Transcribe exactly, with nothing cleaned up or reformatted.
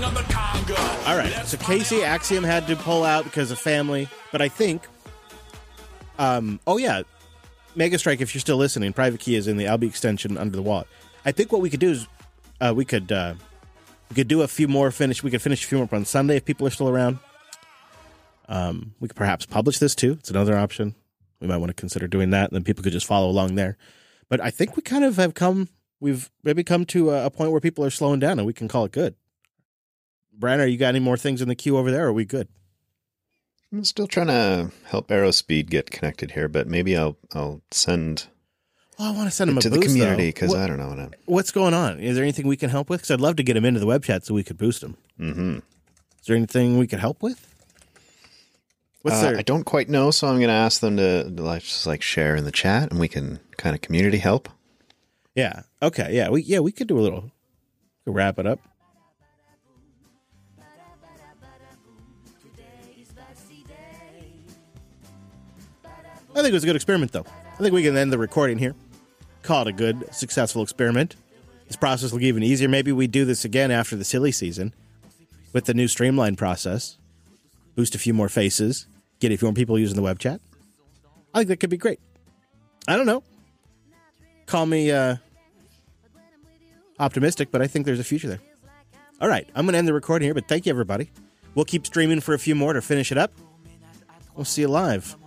All right, so Casey Axiom had to pull out because of family, but I think, um, oh yeah, Mega Strike, if you're still listening, Private Key is in the Albi extension under the wall. I think what we could do is uh, we could uh, we could do a few more finish. We could finish a few more on Sunday if people are still around. Um, we could perhaps publish this too. It's another option. We might want to consider doing that, and then people could just follow along there. But I think we kind of have come. We've maybe come to a, a point where people are slowing down, and we can call it good. Branner, you got any more things in the queue over there, or are we good? I'm still trying to help Aerospeed get connected here, but maybe I'll I'll send. Oh, I want to send him a to boost, the community because what, I don't know what I'm... what's going on. Is there anything we can help with? Because I'd love to get him into the web chat so we could boost him. Mm-hmm. Is there anything we could help with? What's uh, there? I don't quite know, so I'm going to ask them to, to like, just like share in the chat, and we can kind of community help. Yeah. Okay. Yeah. We yeah we could do a little. We could wrap it up. I think it was a good experiment, though. I think we can end the recording here. Call it a good, successful experiment. This process will get even easier. Maybe we do this again after the silly season with the new streamline process. Boost a few more faces. Get a few more people using the web chat. I think that could be great. I don't know. Call me uh, optimistic, but I think there's a future there. All right. I'm going to end the recording here, but thank you, everybody. We'll keep streaming for a few more to finish it up. We'll see you live